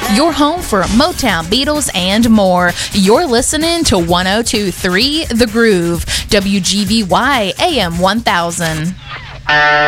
your home for Motown, Beatles, and more. You're listening to 102.3 The Groove, WGVY AM 1000.